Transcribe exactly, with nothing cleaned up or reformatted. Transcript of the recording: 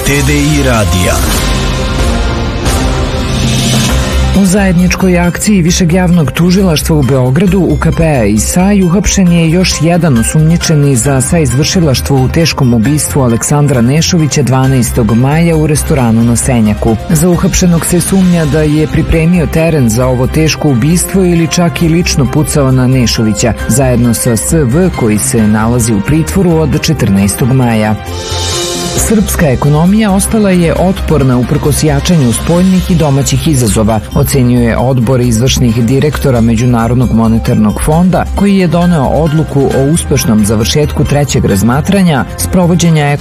T D I radija. U zajedničkoj akciji Višeg javnog tužilaštva u Beogradu u K P A i S A I uhapšen je još jedan osumnjičeni za saizvršilaštvo u teškom ubistvu Aleksandra Nešovića dvanaestog maja u restoranu na Senjaku. Za uhapšenog se sumnja da je pripremio teren za ovo teško ubistvo ili čak i lično pucao na Nešovića, zajedno sa S V koji se nalazi u pritvoru od četrnaestog maja. Srpska ekonomija ostala je otporna uprkos jačanju spoljnih i domaćih izazova, ocenjuje odbor izvršnih direktora Međunarodnog monetarnog fonda, koji je doneo odluku o uspešnom završetku trećeg razmatranja sprovođenja